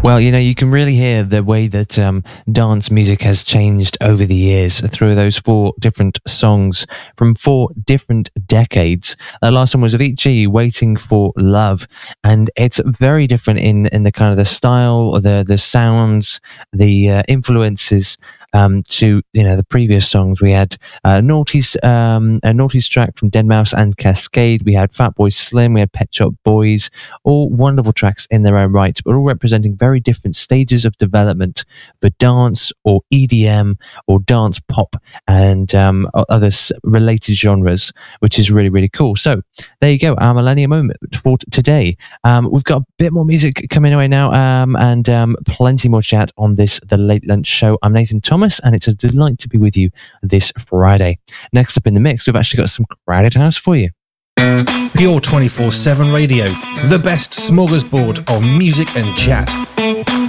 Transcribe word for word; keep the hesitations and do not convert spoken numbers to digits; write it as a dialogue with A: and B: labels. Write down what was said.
A: Well, you know, you can really hear the way that um, dance music has changed over the years through those four different songs from four different decades. The last one was Avicii, Waiting for Love, and it's very different in in the kind of the style, the the sounds, the uh, influences. Um, to you know the previous songs, we had uh, Naughty's um, a Naughty's track from deadmau five and Kaskade. We had Fatboy Slim. We had Pet Shop Boys. All wonderful tracks in their own right, but all representing very different stages of development for dance or E D M or dance pop and um, other related genres, which is really really cool. So there you go, our Millennium Moment for today. Um, we've got a bit more music coming away now, um, and um, plenty more chat on this The Late Lunch Show. I'm Nathan Thomas, and it's a delight to be with you this Friday. Next up in the mix, we've actually got some Crowded House for you.
B: Pure twenty-four seven Radio, the best smorgasbord of music and chat.